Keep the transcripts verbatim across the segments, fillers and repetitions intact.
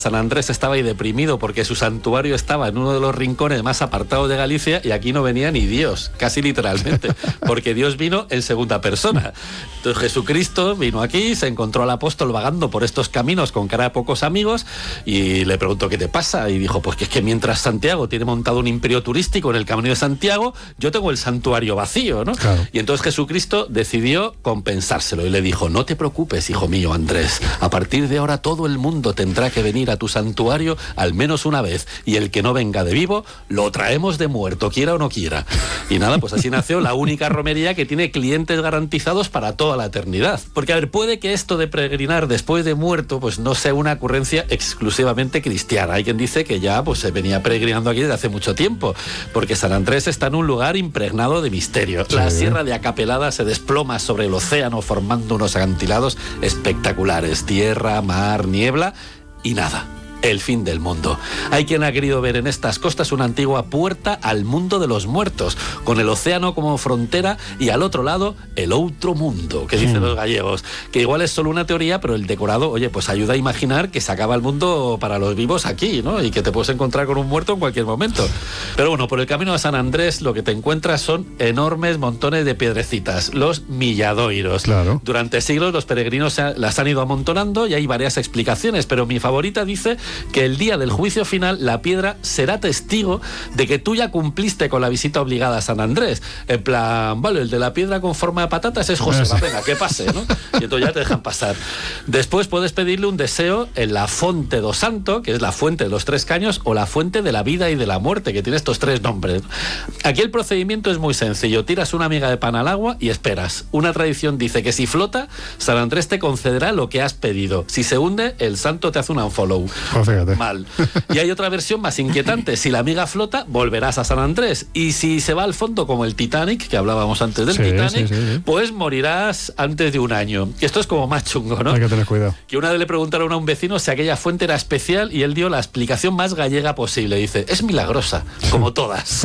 San Andrés estaba ahí deprimido porque su santuario estaba en uno de los rincones más apartados de Galicia y aquí no venía ni Dios, casi literalmente, porque Dios vino en segunda persona. Entonces Jesucristo vino aquí, se encontró al apóstol vagando por estos caminos con cara de pocos amigos y le preguntó ¿qué te pasa? Y dijo, pues que es que mientras Santiago tiene montado un imperio turístico en el Camino de Santiago, yo tengo el santuario vacío, ¿no? Claro. Y entonces Jesucristo decidió compensárselo y le dijo, no te preocupes, hijo mío Andrés, a partir de ahora todo el mundo tendrá que venir a tu santuario al menos una vez, y el que no venga de vivo lo traemos de muerto, quiera o no quiera. Y nada, pues así nació la única romería que tiene clientes garantizados para toda la eternidad. Porque a ver, puede que esto de peregrinar después de muerto pues no sea una ocurrencia exclusivamente cristiana. Hay quien dice que ya pues se venía peregrinando aquí desde hace mucho tiempo, porque San Andrés está en un lugar impregnado de misterio. Sí. La sierra de Acapelada se desploma sobre el océano formando unos acantilados espectaculares, tierra, mar, niebla y nada. El fin del mundo. Hay quien ha querido ver en estas costas una antigua puerta al mundo de los muertos, con el océano como frontera y al otro lado el outro mundo, que dicen los gallegos, que igual es solo una teoría, pero el decorado, oye, pues ayuda a imaginar que se acaba el mundo para los vivos aquí, ¿no? Y que te puedes encontrar con un muerto en cualquier momento. Pero bueno, por el camino a San Andrés lo que te encuentras son enormes montones de piedrecitas, los milladoiros. Claro. Durante siglos los peregrinos se las han ido amontonando y hay varias explicaciones, pero mi favorita dice que el día del juicio final la piedra será testigo de que tú ya cumpliste con la visita obligada a San Andrés. En plan, vale, el de la piedra con forma de patatas es José, va, venga, que pase, ¿no? Y entonces ya te dejan pasar. Después puedes pedirle un deseo en la Fonte do Santo, que es la fuente de los tres caños, o la fuente de la vida y de la muerte, que tiene estos tres nombres. Aquí el procedimiento es muy sencillo. Tiras una miga de pan al agua y esperas. Una tradición dice que si flota, San Andrés te concederá lo que has pedido. Si se hunde, el santo te hace un unfollow. Oh, fíjate. Mal. Y hay otra versión más inquietante. Si la miga flota, volverás a San Andrés. Y si se va al fondo, como el Titanic, que hablábamos antes del sí, Titanic, sí, sí, sí. pues morirás antes de un año. Esto es como más chungo, ¿no? Hay que tener cuidado. Que una vez le preguntaron a un vecino si aquella fuente era especial y él dio la explicación más gallega posible. Dice, es milagrosa, como todas.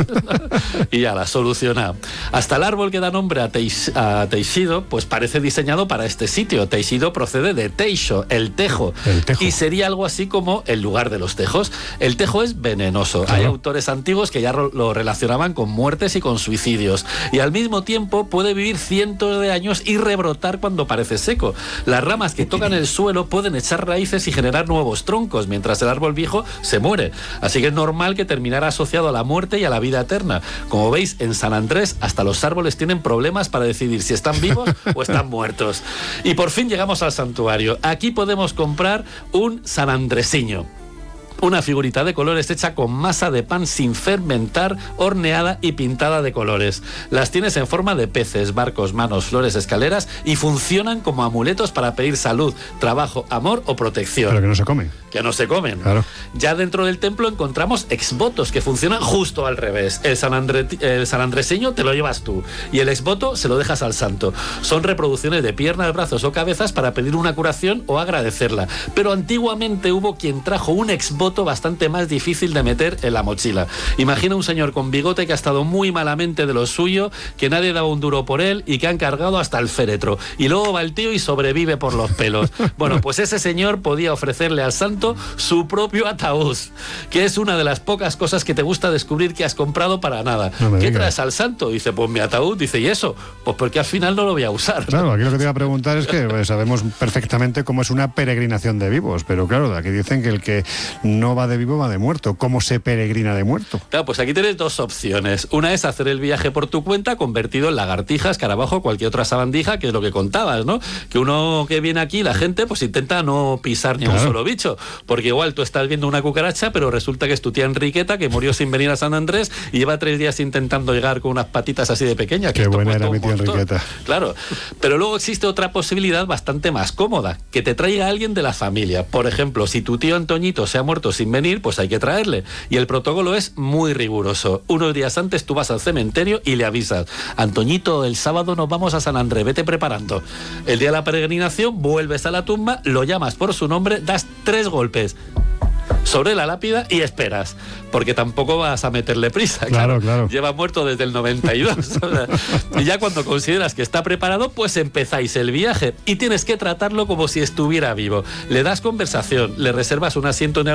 Y ya la soluciona. Hasta el árbol que da nombre a, Teix, a Teixido, pues parece diseñado para este sitio. Teixido procede de Teixo, el tejo. El tejo. Y sería algo así como el lugar de los tejos. El tejo es venenoso. Claro. Hay autores antiguos que ya lo relacionaban con muertes y con suicidios. Y al mismo tiempo puede vivir cientos de años y rebrotar cuando parece seco. Las ramas que tocan el suelo pueden echar raíces y generar nuevos troncos, mientras el árbol viejo se muere. Así que es normal que terminara asociado a la muerte y a la vida eterna. Como veis, en San Andrés hasta los árboles tienen problemas para decidir si están vivos o están muertos. Y por fin llegamos al santuario. Aquí podemos comprar un sanandresiño. Una figurita de colores hecha con masa de pan sin fermentar, horneada y pintada de colores. Las tienes en forma de peces, barcos, manos, flores, escaleras y funcionan como amuletos para pedir salud, trabajo, amor o protección. Pero que no se comen. Que no se comen. Claro. Ya dentro del templo encontramos exvotos que funcionan justo al revés. El, San Andre, el sanandreseño te lo llevas tú y el exvoto se lo dejas al santo. Son reproducciones de piernas, brazos o cabezas para pedir una curación o agradecerla. Pero antiguamente hubo quien trajo un exvoto bastante más difícil de meter en la mochila. Imagina un señor con bigote que ha estado muy malamente de lo suyo, que nadie daba un duro por él y que han cargado hasta el féretro. Y luego va el tío y sobrevive por los pelos. Bueno, pues ese señor podía ofrecerle al santo su propio ataúd, que es una de las pocas cosas que te gusta descubrir que has comprado para nada. No ¿Qué traes al santo? Dice, pues mi ataúd. Dice, ¿y eso? Pues porque al final no lo voy a usar. Claro, aquí lo que te iba a preguntar es que pues, sabemos perfectamente cómo es una peregrinación de vivos, pero claro, aquí dicen que el que no va de vivo va de muerto. ¿Cómo se peregrina de muerto? Claro, pues aquí tienes dos opciones. Una es hacer el viaje por tu cuenta, convertido en lagartija, escarabajo, cualquier otra sabandija, que es lo que contabas, ¿no? Que uno que viene aquí, la gente, pues intenta no pisar ni a un Claro. solo bicho, porque igual tú estás viendo una cucaracha, pero resulta que es tu tía Enriqueta, que murió sin venir a San Andrés y lleva tres días intentando llegar con unas patitas así de pequeñas. Qué buena era mi tía Enriqueta. Claro, pero luego existe otra posibilidad bastante más cómoda, que te traiga alguien de la familia. Por ejemplo, si tu tío Antoñito se ha muerto sin venir, pues hay que traerle. Y el protocolo es muy riguroso. Unos días antes tú vas al cementerio y le avisas, Antoñito, el sábado nos vamos a San Andrés, vete preparando. El día de la peregrinación vuelves a la tumba, lo llamas por su nombre, das tres golpes sobre la lápida y esperas, porque tampoco vas a meterle prisa. Claro, claro. Lleva muerto desde el noventa y dos. O sea, y ya cuando consideras que está preparado, pues empezáis el viaje y tienes que tratarlo como si estuviera vivo. Le das conversación, le reservas un asiento en el